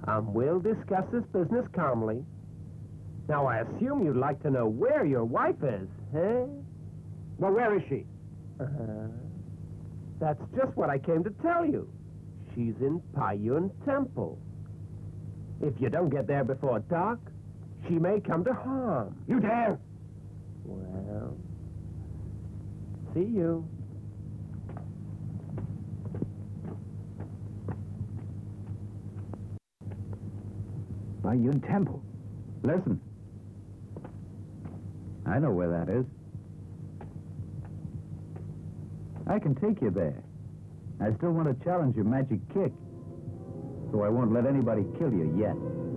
We'll discuss this business calmly. Now, I assume you'd like to know where your wife is, eh? Well, where is she? That's just what I came to tell you. She's in Payun Temple. If you don't get there before dark, she may come to harm. You dare? Well, see you. Payun Temple. Listen. I know where that is. I can take you there. I still want to challenge your magic kick. So I won't let anybody kill you yet.